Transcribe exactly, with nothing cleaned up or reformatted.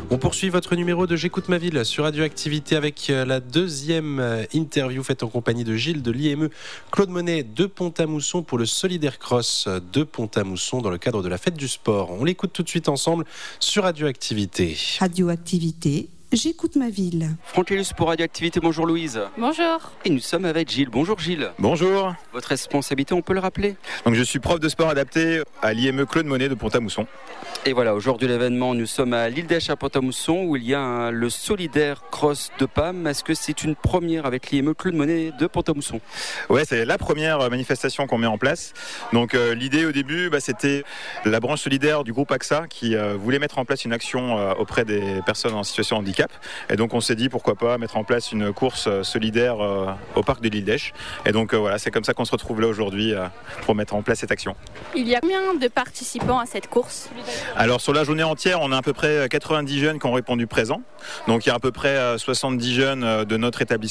On poursuit votre numéro de J'écoute ma ville sur Radioactivité avec la deuxième interview faite en compagnie de Gilles de l'I M E Claude Monet de Pont-à-Mousson pour le Solidaire Cross de Pont-à-Mousson dans le cadre de la fête du sport. On l'écoute tout de suite ensemble sur Radioactivité. Radioactivité, j'écoute ma ville. Franck-Lélus pour Radioactivité, bonjour Louise. Bonjour. Et nous sommes avec Gilles. Bonjour Gilles. Bonjour. Votre responsabilité, on peut le rappeler? Donc je suis prof de sport adapté à l'I M E Claude Monet de Pont-à-Mousson. Et voilà, aujourd'hui l'événement, nous sommes à l'île d'Esch à Pont-à-Mousson où il y a un, le Solidaire Cross de P A M. Est-ce que c'est une première avec l'I M E Claude Monet de Pont-à-Mousson? Ouais, c'est la première manifestation qu'on met en place. Donc euh, l'idée au début, bah, c'était la branche solidaire du groupe A X A qui euh, voulait mettre en place une action euh, auprès des personnes en situation de handicap. Et donc on s'est dit pourquoi pas mettre en place une course euh, solidaire euh, au parc de l'île d'Esch. Et donc euh, voilà, c'est comme ça qu'on se retrouve là aujourd'hui euh, pour mettre en place cette action. Il y a combien de participants à cette course? Alors sur la journée entière, on a à peu près quatre-vingt-dix jeunes qui ont répondu présent. Donc il y a à peu près soixante-dix jeunes de notre établissement